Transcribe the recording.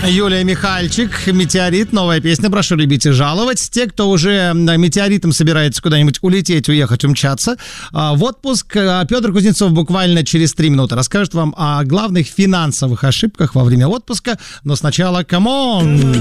Юлия Михальчик, «Метеорит», новая песня, прошу любить и жаловать. Те, кто уже метеоритом собирается куда-нибудь улететь, уехать, умчаться в отпуск, Петр Кузнецов буквально через 3 минуты расскажет вам о главных финансовых ошибках во время отпуска. Но сначала, камон!